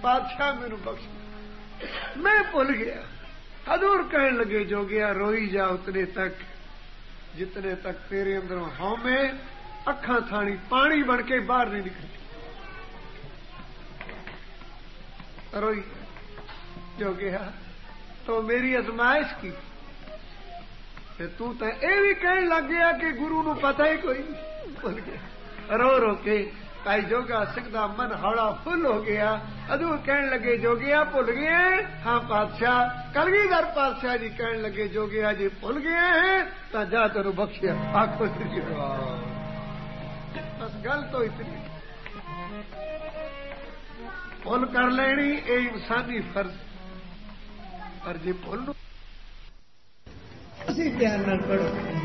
पातशाह मैनू बख्श। मैं भुल गया। हजूर कहने लगे जोगिया रोई जा उतने तक जितने तक तेरे अंदरों हौमे अखा थानी पानी बन के बाहर नहीं निकलती। रोई जोगिया तो मेरी अजमाइश की तू तो यह भी कहने लग गया कि गुरु नू पता ही कोई नहीं। भुल गया। रो रो के भाई जोगा सिंह दा मन हौला फुल हो गया। हजूर कहने लगे जोगिया भुल गए? हाँ पातशाह। कलगीधर पातशाह जी कहने लगे जोगिया जी भुल गए हैं तो जा तेरू बख्शिया। आखो बस गल तो इतनी भुल कर लेनी ये इंसानी फर्ज। पर जी भुल ध्यान न पढ़ो